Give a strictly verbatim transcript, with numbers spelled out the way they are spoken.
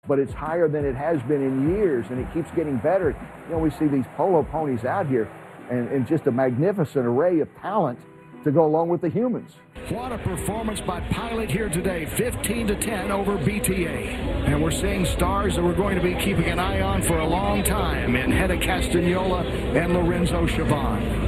but it's higher than it has been in years, and it keeps getting better. You know, we see these polo ponies out here, and, and just a magnificent array of talent to go along with the humans. What a performance by Pilot here today, fifteen to ten over B T A. And we're seeing stars that we're going to be keeping an eye on for a long time in Hedda Castagnola and Lorenzo Chavon.